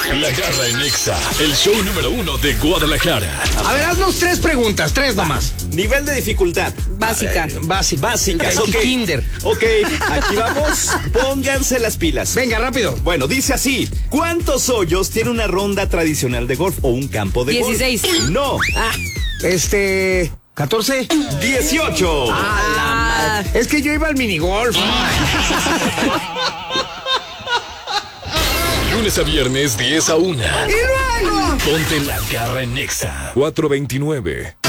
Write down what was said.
La Garra en Nexa, el show número 1 de Guadalajara. A ver, haznos 3 preguntas, 3 nomás. Nivel de dificultad. Básica. Básicas, ok. Kinder. Ok, aquí vamos. Pónganse las pilas. Venga, rápido. Bueno, dice así. ¿Cuántos hoyos tiene una ronda tradicional de golf o un campo de 16. golf? No. 14. 18. Es que yo iba al minigolf. Lunes a viernes, 10 a 1. ¡Y luego! Ponte La Garra en Nexa. 429.